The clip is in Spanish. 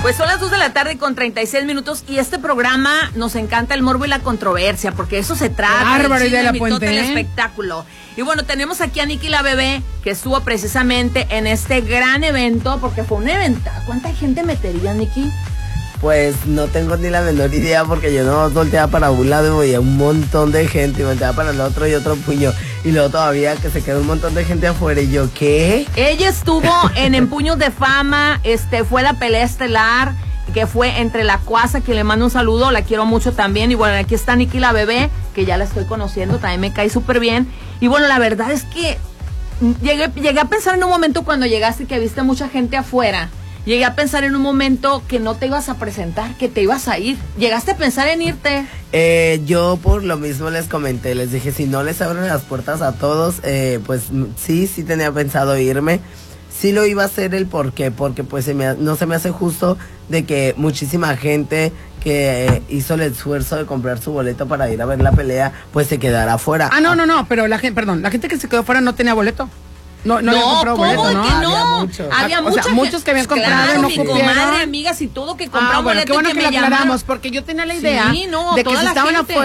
Pues son las 2 de la tarde con 36 minutos y este programa nos encanta el morbo y la controversia, porque eso se trata. Bárbaro, y de la Puente, Puente, el espectáculo. Y bueno, tenemos aquí a Nikki la Bebé, que estuvo precisamente en este gran evento, porque fue un evento. ¿Cuánta gente metería, Nikki? Pues no tengo ni la menor idea, porque yo no volteaba para un lado y veía un montón de gente, y volteaba para el otro y otro puño, y luego todavía que se quedó un montón de gente afuera, y yo, ¿qué? Ella estuvo en Empuños de Fama, fue la pelea estelar, que fue entre la Cuasa, que le mando un saludo, la quiero mucho también, y bueno, aquí está Nikki la Bebé, que ya la estoy conociendo, también me cae súper bien, y bueno, la verdad es que llegué a pensar en un momento cuando llegaste que viste mucha gente afuera. Llegué a pensar en un momento que no te ibas a presentar, que te ibas a ir. ¿Llegaste a pensar en irte? Yo por lo mismo les comenté, les dije, si no les abren las puertas a todos, pues sí tenía pensado irme. Sí lo iba a hacer el porque pues no se me hace justo de que muchísima gente que hizo el esfuerzo de comprar su boleto para ir a ver la pelea, pues se quedara afuera. No, pero la gente que se quedó fuera no tenía boleto. No había comprado boleto, ¿no? Que no? Había muchos que habían comprado, claro, no mi cupieron. Comadre, amigas y todo que compraron bueno, boleto. qué bueno y que me lo aclaramos, porque yo tenía la idea sí, no, de que toda si la estaban gente.